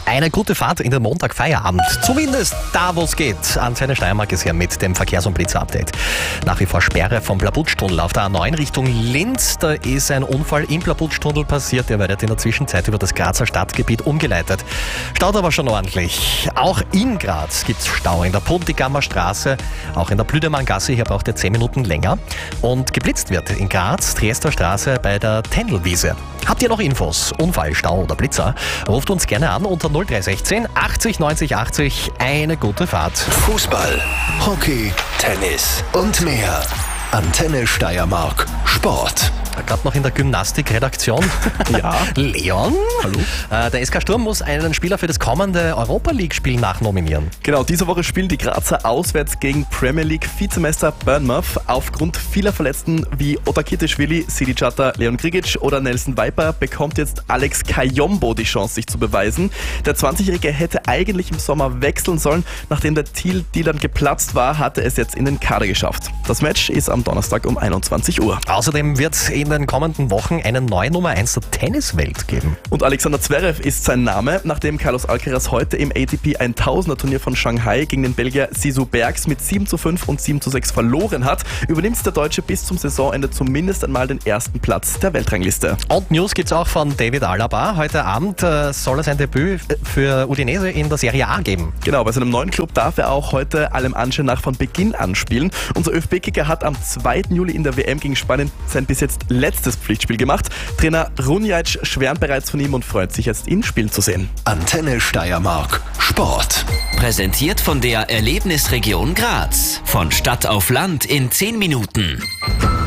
Eine gute Fahrt in den Montagfeierabend. Zumindest da, wo es geht. Antenne Steiermark ist hier mit dem Verkehrs- und Blitz-Update. Nach wie vor Sperre vom Plabutsch-Tunnel auf der A9 Richtung Linz. Da ist ein Unfall im Plabutsch-Tunnel passiert. Der wird in der Zwischenzeit über das Grazer Stadtgebiet umgeleitet. Staut aber schon ordentlich. Auch in Graz gibt es Stau in der Puntigammer Straße. Auch in der Blüdemanngasse. Hier braucht ihr 10 Minuten länger. Und geblitzt wird in Graz, Triester Straße bei der Tendelwiese. Habt ihr noch Infos, Unfall, Stau oder Blitzer? Ruft uns gerne an unter 0316 80 90 80. Eine gute Fahrt. Fußball, Hockey, Tennis und mehr. Antenne Steiermark. Sport. Gerade noch in der Gymnastikredaktion. Ja. Leon. Hallo. Der SK Sturm muss einen Spieler für das kommende Europa-League-Spiel nachnominieren. Genau, diese Woche spielen die Grazer auswärts gegen Premier League Vizemeister Bournemouth. Aufgrund vieler Verletzten wie Otakirtishvili, Sidi Chata, Leon Grigic oder Nelson Viper bekommt jetzt Alex Kayombo die Chance, sich zu beweisen. Der 20-Jährige hätte eigentlich im Sommer wechseln sollen. Nachdem der Deal dann geplatzt war, hatte es jetzt in den Kader geschafft. Das Match ist am Donnerstag um 21 Uhr. Außerdem wird es in den kommenden Wochen eine neue Nummer 1 der Tenniswelt geben. Und Alexander Zverev ist sein Name, nachdem Carlos Alcaraz heute im ATP 1000er-Turnier von Shanghai gegen den Belgier Sisu Bergs mit 7:5 und 7:6 verloren hat, übernimmt der Deutsche bis zum Saisonende zumindest einmal den ersten Platz der Weltrangliste. Und News gibt's auch von David Alaba. Heute Abend soll er sein Debüt für Udinese in der Serie A geben. Genau, bei seinem neuen Club darf er auch heute allem Anschein nach von Beginn an spielen. Unser ÖFB-Kicker hat am 2. Juli in der WM gegen Spanien sein bis jetzt letztes Pflichtspiel gemacht. Trainer Runjaic schwärmt bereits von ihm und freut sich jetzt, ihn spielen zu sehen. Antenne Steiermark. Sport. Präsentiert von der Erlebnisregion Graz. Von Stadt auf Land in 10 Minuten.